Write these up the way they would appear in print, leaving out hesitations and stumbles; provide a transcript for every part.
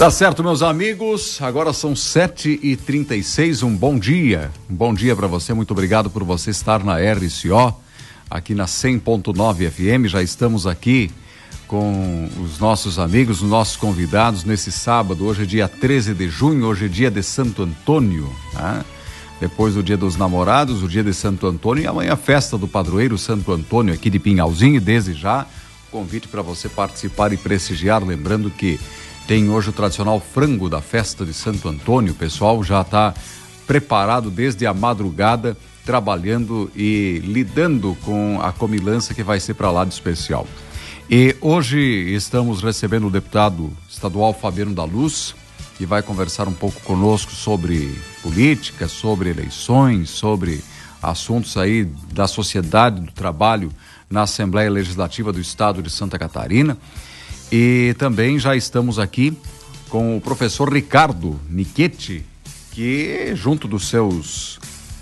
Tá certo, meus amigos, agora são 7h36, um bom dia para você, muito obrigado por você estar na RCO, aqui na 100.9 FM, já estamos aqui com os nossos amigos, os nossos convidados nesse sábado, hoje é dia 13 de junho, hoje é dia de Santo Antônio, né? Depois do dia dos namorados, o dia de Santo Antônio e amanhã a festa do padroeiro Santo Antônio aqui de Pinhalzinho, e desde já, convite para você participar e prestigiar, lembrando que tem hoje o tradicional frango da festa de Santo Antônio. O pessoal já está preparado desde a madrugada, trabalhando e lidando com a comilança que vai ser para lá de especial. E hoje estamos recebendo o deputado estadual Fabiano da Luz, que vai conversar um pouco conosco sobre política, sobre eleições, sobre assuntos aí da sociedade, do trabalho na Assembleia Legislativa do Estado de Santa Catarina. E também já estamos aqui com o professor Ricardo Nichetti, que junto dos seus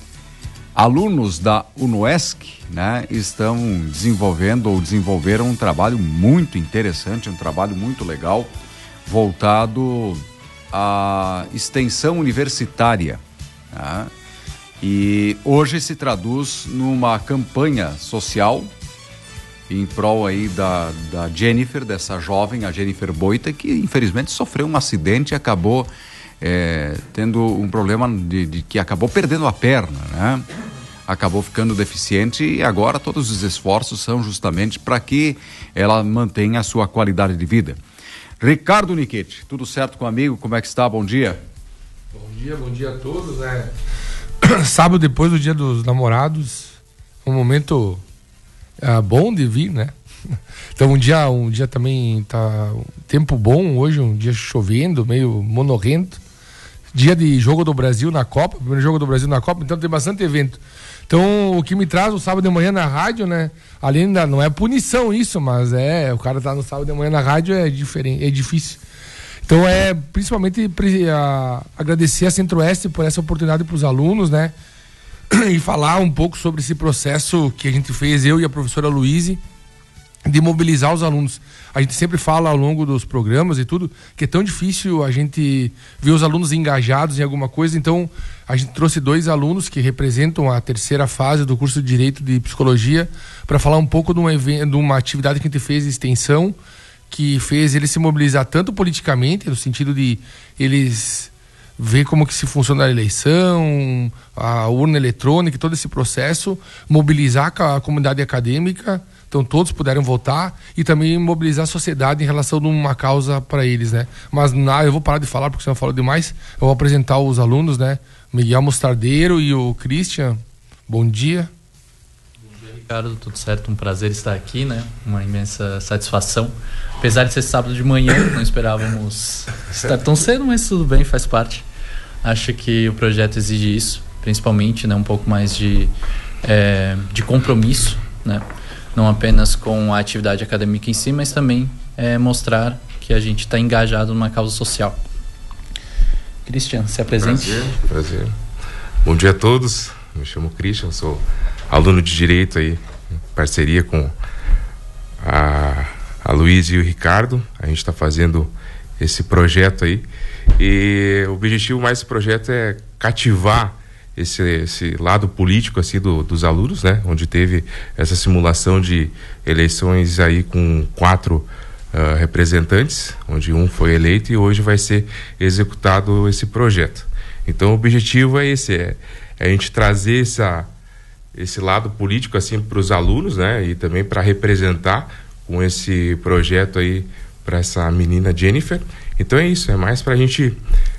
alunos da UNOESC, né, desenvolveram um trabalho muito interessante, um trabalho muito legal, voltado à extensão universitária, né? E hoje se traduz numa campanha social em prol aí da Jennifer, dessa jovem, a Jennifer Boita, que infelizmente sofreu um acidente e acabou tendo um problema de que acabou perdendo a perna, né? Acabou ficando deficiente e agora todos os esforços são justamente para que ela mantenha a sua qualidade de vida. Ricardo Nichetti, tudo certo com o amigo? Como é que está? Bom dia. Bom dia a todos, né? Sábado depois do dia dos namorados, um momento bom de vir, né? Então um dia também tá tempo bom hoje, um dia chovendo, meio monorrento. Dia de jogo do Brasil na Copa, primeiro jogo do Brasil na Copa, então tem bastante evento. Então o que me traz o sábado de manhã na rádio, né? Além não é punição isso, mas o cara tá no sábado de manhã na rádio é diferente, é difícil. Então principalmente agradecer a Centro-Oeste por essa oportunidade para os alunos, né? E falar um pouco sobre esse processo que a gente fez, eu e a professora Luíse, de mobilizar os alunos. A gente sempre fala ao longo dos programas e tudo, que é tão difícil a gente ver os alunos engajados em alguma coisa, então a gente trouxe 2 alunos que representam a terceira fase do curso de Direito de Psicologia para falar um pouco de uma atividade que a gente fez de extensão, que fez eles se mobilizar tanto politicamente, no sentido de eles ver como que se funciona a eleição, a urna eletrônica, todo esse processo, mobilizar a comunidade acadêmica, então todos puderam votar, e também mobilizar a sociedade em relação a uma causa para eles, né? Mas eu vou parar de falar porque senão eu falo demais. Eu vou apresentar os alunos, né? Miguel Mostardeiro e o Christian. Bom dia. Bom dia, Ricardo, tudo certo? Um prazer estar aqui, né? Uma imensa satisfação. Apesar de ser sábado de manhã, não esperávamos estar tão cedo, mas tudo bem, faz parte. Acho que o projeto exige isso, principalmente, né, um pouco mais de compromisso, né, não apenas com a atividade acadêmica em si, mas também mostrar que a gente está engajado numa causa social. Christian, se apresente. Prazer. Bom dia a todos, me chamo Christian, sou aluno de Direito aí, em parceria com a Luísa e o Ricardo. A gente está fazendo esse projeto aí. E o objetivo mais desse projeto é cativar esse lado político assim dos alunos, né? Onde teve essa simulação de eleições aí com 4 representantes, onde um foi eleito e hoje vai ser executado esse projeto. Então o objetivo é esse, é a gente trazer esse lado político assim para os alunos, né? E também para representar com esse projeto aí para essa menina Jennifer. Então é isso, é mais pra gente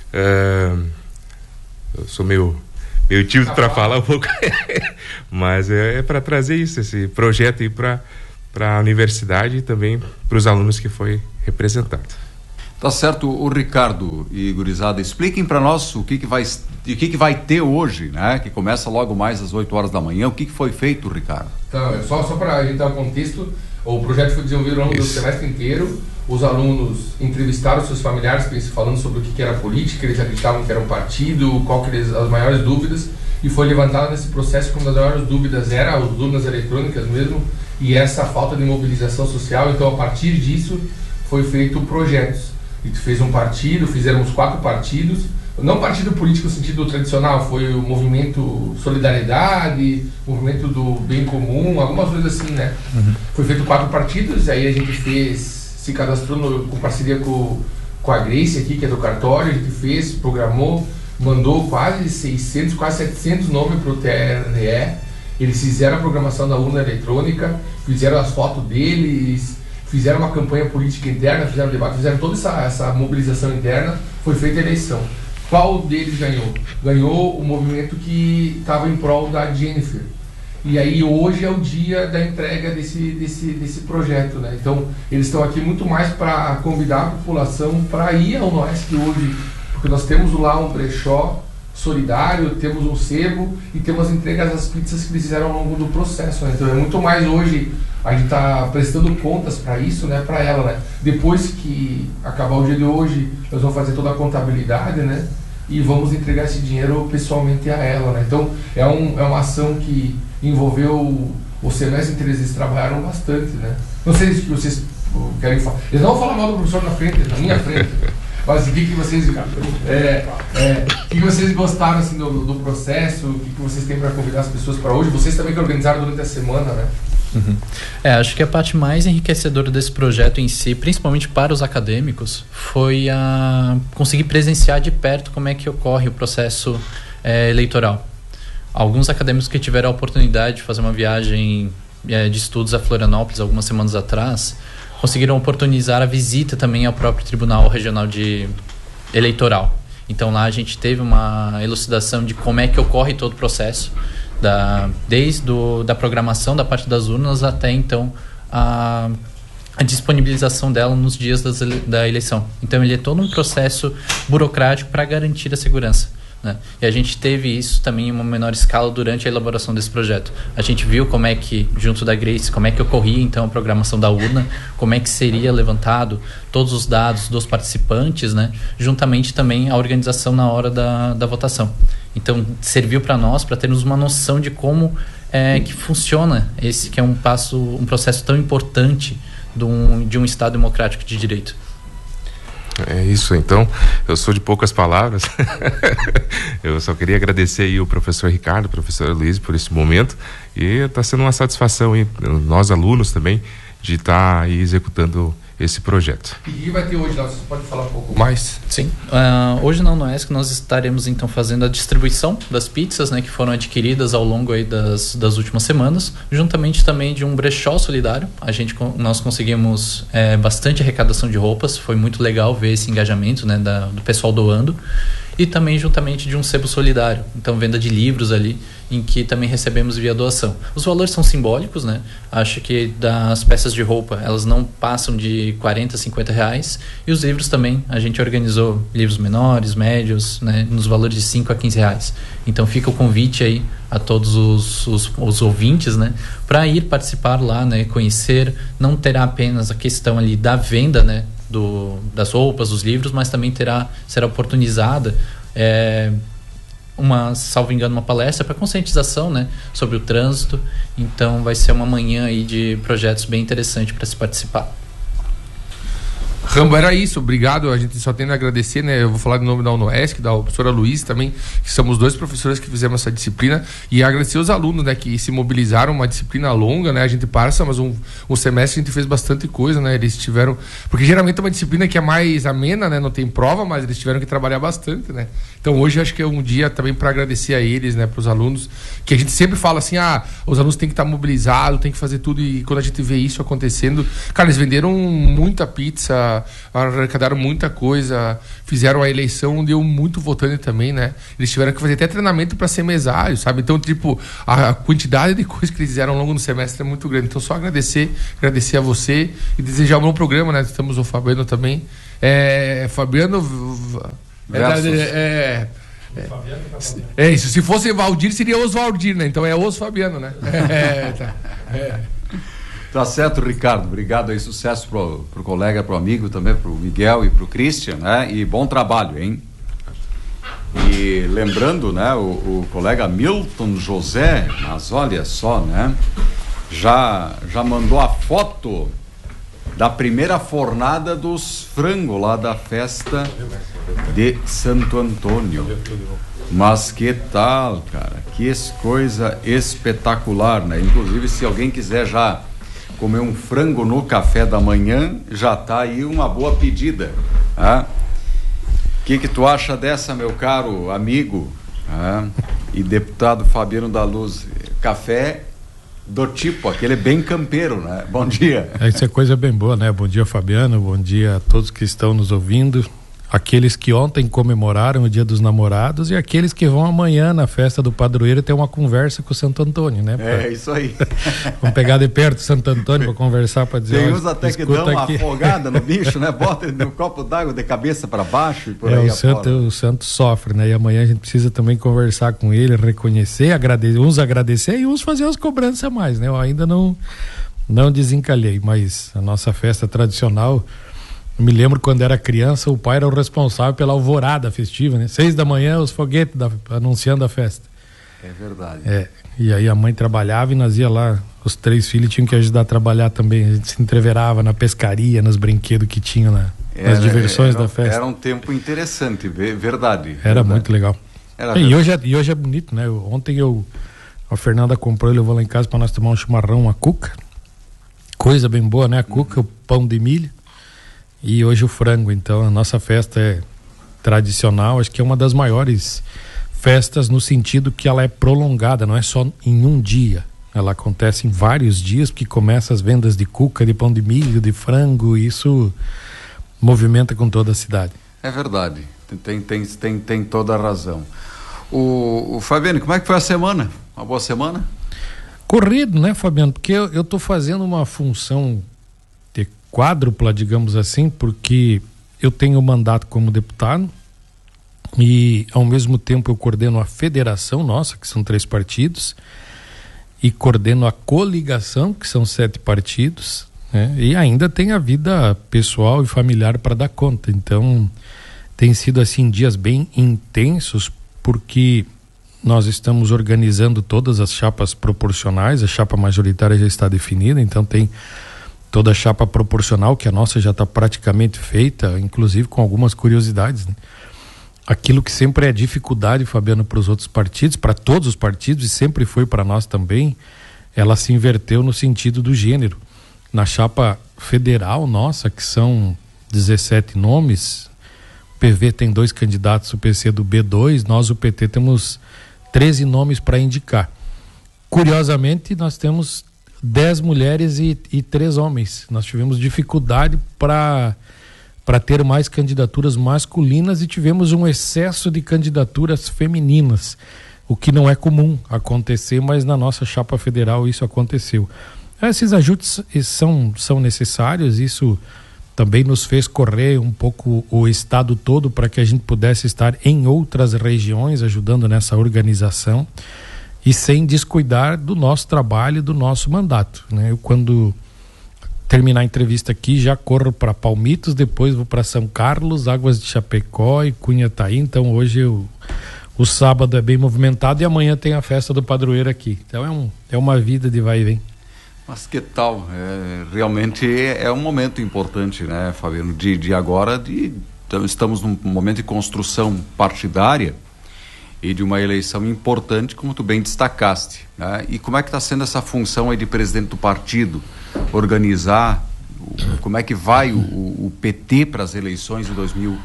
eu sou meio tímido para falar um pouco mas é para trazer isso, esse projeto aí para a universidade e também para os alunos que foi representado. Tá certo. O Ricardo e gurizada, expliquem para nós o que vai ter hoje, né? Que começa logo mais às 8 horas da manhã. O que foi feito, Ricardo? Então, só para a gente dar um contexto, o projeto foi desenvolvido ao longo do semestre inteiro. Os alunos entrevistaram seus familiares falando sobre o que era política, eles acreditavam que era um partido, qual que eram as maiores dúvidas, e foi levantado nesse processo que uma das maiores dúvidas era as urnas eletrônicas mesmo, e essa falta de mobilização social. Então, a partir disso, foi feito projetos. A gente fez um partido, fizemos 4 partidos, não partido político no sentido tradicional, foi o movimento Solidariedade, movimento do Bem Comum, algumas coisas assim, né? Foi feito 4 partidos, aí a gente se cadastrou com parceria com a Grace aqui, que é do cartório, a gente fez, programou, mandou quase 600, quase 700 nomes para o TRE. Eles fizeram a programação da urna eletrônica, fizeram as fotos deles, fizeram uma campanha política interna, fizeram debate, fizeram toda essa mobilização interna, foi feita a eleição. Qual deles ganhou? Ganhou o movimento que estava em prol da Jennifer. E aí hoje é o dia da entrega desse projeto, né? Então eles estão aqui muito mais para convidar a população para ir ao Noesc hoje, porque nós temos lá um brechó solidário, temos um sebo e temos entregas das pizzas que eles fizeram ao longo do processo, né? Então é muito mais hoje, a gente está prestando contas para isso, né? Para ela, né? Depois que acabar o dia de hoje, nós vamos fazer toda a contabilidade, né? E vamos entregar esse dinheiro pessoalmente a ela, né? Então é uma ação que envolveu o semestre inteiro, eles trabalharam bastante, né? Não sei se vocês querem falar, eles não vão falar mal do professor na frente, na minha frente. Mas o que vocês vocês gostaram assim, do processo? O que vocês têm para convidar as pessoas para hoje? Vocês também que organizaram durante a semana, né? Acho que a parte mais enriquecedora desse projeto em si, principalmente para os acadêmicos, foi conseguir presenciar de perto como é que ocorre o processo eleitoral. Alguns acadêmicos que tiveram a oportunidade de fazer uma viagem de estudos a Florianópolis algumas semanas atrás conseguiram oportunizar a visita também ao próprio Tribunal Regional Eleitoral. Então lá a gente teve uma elucidação de como é que ocorre todo o processo, desde da programação da parte das urnas até então a disponibilização dela nos dias da eleição. Então ele é todo um processo burocrático para garantir a segurança, né? E a gente teve isso também em uma menor escala durante a elaboração desse projeto. A gente viu como é que, junto da Grace, como é que ocorria então a programação da urna, como é que seria levantado todos os dados dos participantes, né? Juntamente também a organização na hora da votação. Então serviu para nós, para termos uma noção de como que funciona esse que é um processo tão importante de um Estado democrático de direito. É isso, então, eu sou de poucas palavras. Eu só queria agradecer aí o professor Ricardo, professor Luiz, por esse momento, e está sendo uma satisfação aí, nós alunos também, de estar aí executando esse projeto. E o que vai ter hoje, Você pode falar um pouco mais? Sim. Hoje na Unoesc nós estaremos então fazendo a distribuição das pizzas, né, que foram adquiridas ao longo aí das últimas semanas, juntamente também de um brechó solidário. Nós conseguimos bastante arrecadação de roupas, foi muito legal ver esse engajamento, né, do pessoal doando. E também juntamente de um sebo solidário, então venda de livros ali, em que também recebemos via doação. Os valores são simbólicos, né? Acho que das peças de roupa, elas não passam de R$40, R$50, e os livros também, a gente organizou livros menores, médios, né? Nos valores de R$5 a R$15. Então fica o convite aí a todos os ouvintes, né? Para ir participar lá, né? Conhecer, não terá apenas a questão ali da venda, né? Das roupas, dos livros, mas também será oportunizada salvo engano, uma palestra para conscientização, né, sobre o trânsito. Então vai ser uma manhã aí de projetos bem interessante para se participar. Rambo, era isso, obrigado, a gente só tem a agradecer, né? Eu vou falar em nome da Unoesc, da professora Luiz também, que somos 2 professores que fizemos essa disciplina, e agradecer os alunos, né, que se mobilizaram, uma disciplina longa, né? A gente passa, mas um semestre a gente fez bastante coisa, né? Eles tiveram, porque geralmente é uma disciplina que é mais amena, né? Não tem prova, mas eles tiveram que trabalhar bastante, né? Então hoje acho que é um dia também para agradecer a eles, né, para os alunos, que a gente sempre fala assim, os alunos têm que estar mobilizados, tem que fazer tudo, e quando a gente vê isso acontecendo, cara, eles venderam muita pizza, arrecadaram muita coisa, fizeram a eleição, deu muito votante também, né? Eles tiveram que fazer até treinamento para ser mesário, sabe? Então, tipo, a quantidade de coisas que eles fizeram ao longo do semestre é muito grande. Então, só agradecer a você e desejar um bom programa, né? Temos o Fabiano também. Fabiano... isso, se fosse Valdir, seria Osvaldir, né? Então é Fabiano, né? Tá certo, Ricardo. Obrigado aí, sucesso pro colega, pro amigo também, pro Miguel e pro Christian, né? E bom trabalho, hein? E lembrando, né, o colega Milton José, mas olha só, né? Já mandou a foto da primeira fornada dos frangos lá da festa de Santo Antônio. Mas que tal, cara? Que coisa espetacular, né? Inclusive, se alguém quiser já comer um frango no café da manhã, já tá aí uma boa pedida. O que tu acha dessa, meu caro amigo e deputado Fabiano da Luz? Café do tipo, aquele bem campeiro, né? Bom dia. Isso é coisa bem boa, né? Bom dia, Fabiano, bom dia a todos que estão nos ouvindo, aqueles que ontem comemoraram o Dia dos Namorados e aqueles que vão amanhã na festa do padroeiro ter uma conversa com o Santo Antônio, né? Isso aí. Vamos pegar de perto o Santo Antônio para conversar, para dizer... Tem uns até que dão uma afogada no bicho, né? Bota ele no copo d'água de cabeça para baixo e por aí afora. O Santo sofre, né? E amanhã a gente precisa também conversar com ele, reconhecer, agradecer e uns fazer as cobranças a mais, né? Eu ainda não desencalhei, mas a nossa festa tradicional... Eu me lembro quando era criança, o pai era o responsável pela alvorada festiva, né? 6 da manhã, os foguetes anunciando a festa. É verdade. E aí a mãe trabalhava e nós ia lá, os 3 filhos tinham que ajudar a trabalhar também. A gente se entreverava na pescaria, nos brinquedos que tinha nas diversões da festa. Era um tempo interessante, verdade. Era muito legal. E hoje é bonito, né? Ontem a Fernanda comprou e levou lá em casa para nós tomar um chimarrão, uma cuca. Coisa bem boa, né? A cuca, o pão de milho. E hoje o frango. Então a nossa festa é tradicional, acho que é uma das maiores festas no sentido que ela é prolongada, não é só em um dia, ela acontece em vários dias, porque começa as vendas de cuca, de pão de milho, de frango, e isso movimenta com toda a cidade. É verdade, tem toda a razão. O Fabiano, como é que foi a semana? Uma boa semana? Corrido, né, Fabiano? Porque eu tô fazendo uma função quádrupla, digamos assim, porque eu tenho mandato como deputado e ao mesmo tempo eu coordeno a federação nossa, que são 3 partidos, e coordeno a coligação, que são 7 partidos, né? E ainda tem a vida pessoal e familiar para dar conta. Então tem sido assim dias bem intensos, porque nós estamos organizando todas as chapas proporcionais, a chapa majoritária já está definida, então tem toda a chapa proporcional, que a nossa já está praticamente feita, inclusive com algumas curiosidades, né? Aquilo que sempre é dificuldade, Fabiano, para os outros partidos, para todos os partidos, e sempre foi para nós também, ela se inverteu no sentido do gênero. Na chapa federal nossa, que são 17 nomes, o PV tem 2 candidatos, o PC do B2, nós, o PT, temos 13 nomes para indicar. Curiosamente, nós temos 10 mulheres e 3 homens. Nós tivemos dificuldade para ter mais candidaturas masculinas e tivemos um excesso de candidaturas femininas, o que não é comum acontecer, mas na nossa chapa federal isso aconteceu. Esses ajustes são necessários, isso também nos fez correr um pouco o estado todo para que a gente pudesse estar em outras regiões ajudando nessa organização, e sem descuidar do nosso trabalho, do nosso mandato, né? Eu, quando terminar a entrevista aqui, já corro para Palmitos, depois vou para São Carlos, Águas de Chapecó e Cunhataí. Então hoje o sábado é bem movimentado e amanhã tem a festa do padroeiro aqui. Então é uma vida de vai e vem. Mas que tal? Realmente é um momento importante, né, Fabiano? De agora, então, estamos num momento de construção partidária e de uma eleição importante, como tu bem destacaste, né? E como é que está sendo essa função aí de presidente do partido? Organizar, como é que vai o PT para as eleições de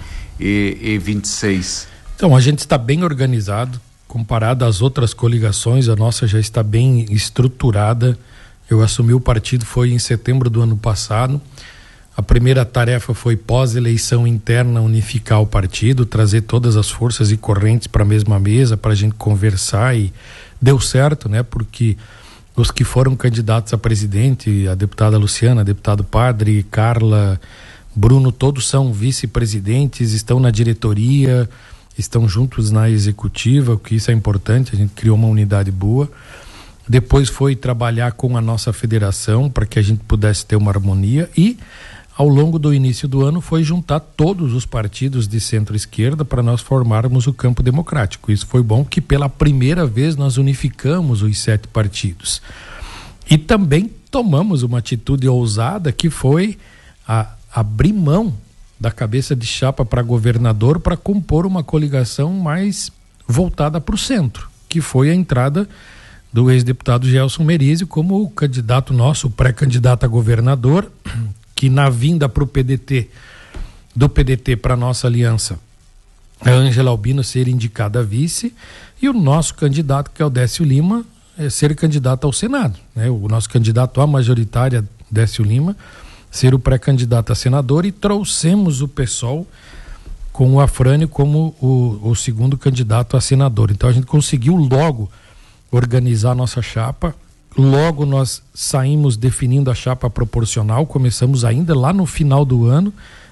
2026? Então, a gente está bem organizado, comparado às outras coligações, a nossa já está bem estruturada. Eu assumi o partido foi em setembro do ano passado. A primeira tarefa foi, pós-eleição interna, unificar o partido, trazer todas as forças e correntes para a mesma mesa, para a gente conversar, e deu certo, né? Porque os que foram candidatos a presidente, a deputada Luciana, a deputado Padre, Carla, Bruno, todos são vice-presidentes, estão na diretoria, estão juntos na executiva, o que isso é importante, a gente criou uma unidade boa. Depois foi trabalhar com a nossa federação para que a gente pudesse ter uma harmonia, e ao longo do início do ano foi juntar todos os partidos de centro-esquerda para nós formarmos o campo democrático. Isso foi bom, que pela primeira vez nós unificamos os 7 partidos. E também tomamos uma atitude ousada, que foi a abrir mão da cabeça de chapa para governador para compor uma coligação mais voltada para o centro, que foi a entrada do ex-deputado Gelson Merizio como o candidato nosso, o pré-candidato a governador, que na vinda para o PDT, do PDT para a nossa aliança, a Ângela Albino ser indicada a vice, e o nosso candidato, que é o Décio Lima, ser candidato ao Senado, né? O nosso candidato à majoritária, Décio Lima, ser o pré-candidato a senador, e trouxemos o PSOL com o Afrânio como o segundo candidato a senador. Então a gente conseguiu logo organizar a nossa chapa, logo nós saímos definindo a chapa proporcional, começamos ainda lá no final do ano,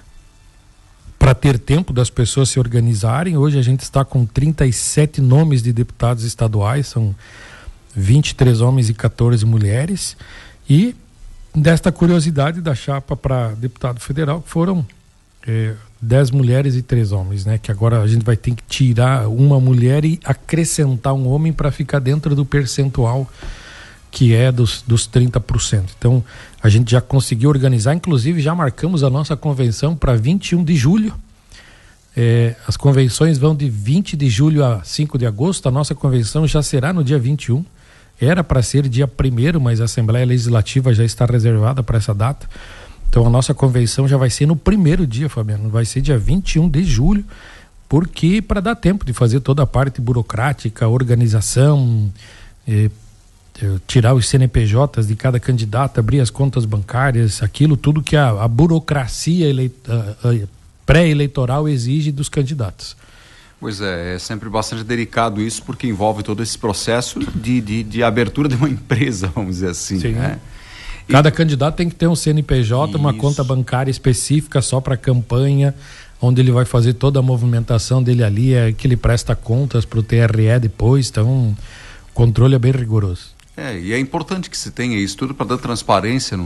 para ter tempo das pessoas se organizarem. Hoje a gente está com 37 nomes de deputados estaduais, são 23 homens e 14 mulheres, e desta curiosidade da chapa para deputado federal, foram 10 mulheres e 3 homens, né? Que agora a gente vai ter que tirar uma mulher e acrescentar um homem para ficar dentro do percentual que é dos 30%. Então, a gente já conseguiu organizar, inclusive já marcamos a nossa convenção para 21 de julho. As convenções vão de 20 de julho a 5 de agosto, a nossa convenção já será no dia 21. Era para ser dia 1º, mas a Assembleia Legislativa já está reservada para essa data. Então a nossa convenção já vai ser no primeiro dia, Fabiano, vai ser dia 21 de julho, porque para dar tempo de fazer toda a parte burocrática, organização, tirar os CNPJs de cada candidato, abrir as contas bancárias, aquilo tudo que a burocracia pré-eleitoral exige dos candidatos. Pois é sempre bastante delicado isso, porque envolve todo esse processo de abertura de uma empresa, vamos dizer assim. Sim. Né? Cada candidato tem que ter um CNPJ, isso, uma conta bancária específica só para a campanha, onde ele vai fazer toda a movimentação dele ali, que ele presta contas para o TRE depois, então o controle é bem rigoroso. E é importante que se tenha isso tudo para dar transparência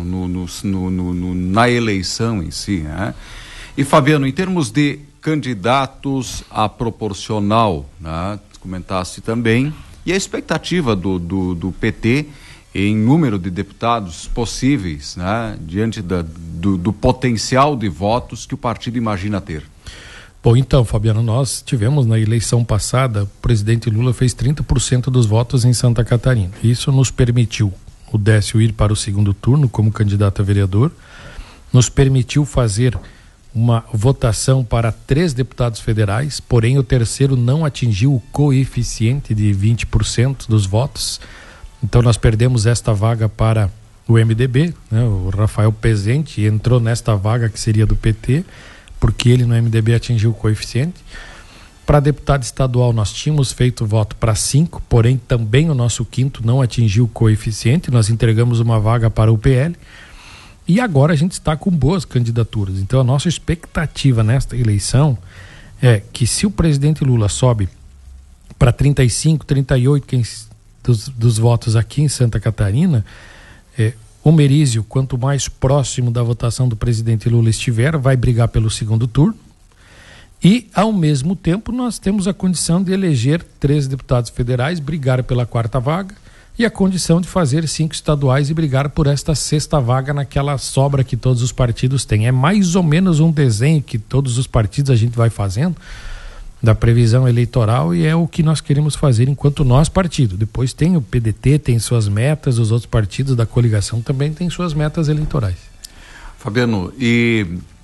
na eleição em si, né? E Fabiano, em termos de candidatos a proporcional, né? Comentaste também, e a expectativa do PT em número de deputados possíveis, né? Diante do potencial de votos que o partido imagina ter. Bom, então, Fabiano, nós tivemos na eleição passada, o presidente Lula fez 30% dos votos em Santa Catarina. Isso nos permitiu o Décio ir para o segundo turno como candidato a vereador, nos permitiu fazer uma votação para 3 deputados federais, porém o terceiro não atingiu o coeficiente de 20% dos votos. Então nós perdemos esta vaga para o MDB, né? O Rafael Pezente entrou nesta vaga que seria do PT, porque ele no MDB atingiu o coeficiente. Para deputado estadual nós tínhamos feito voto para 5, porém também o nosso quinto não atingiu o coeficiente, nós entregamos uma vaga para o PL. E agora a gente está com boas candidaturas. Então a nossa expectativa nesta eleição é que, se o presidente Lula sobe para 35, 38 dos votos aqui em Santa Catarina, o Merizio, quanto mais próximo da votação do presidente Lula estiver, vai brigar pelo segundo turno. E, ao mesmo tempo, nós temos a condição de eleger 3 deputados federais, brigar pela 4ª vaga, e a condição de fazer 5 estaduais e brigar por esta 6ª vaga naquela sobra que todos os partidos têm. É mais ou menos um desenho que todos os partidos a gente vai fazendo da previsão eleitoral, e é o que nós queremos fazer enquanto nós partido. Depois tem o PDT, tem suas metas, os outros partidos da coligação também têm suas metas eleitorais. Fabiano, e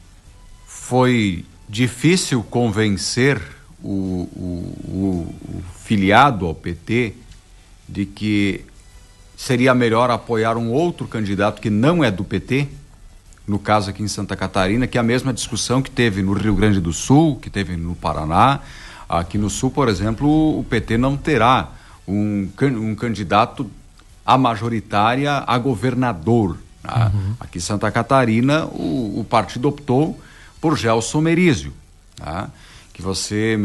foi difícil convencer o filiado ao PT de que seria melhor apoiar um outro candidato que não é do PT, no caso aqui em Santa Catarina, que é a mesma discussão que teve no Rio Grande do Sul, que teve no Paraná. Aqui no Sul, por exemplo, o PT não terá um candidato à majoritária a governador. Né? Aqui em Santa Catarina, o partido optou por Gelson Merizio, né? Que você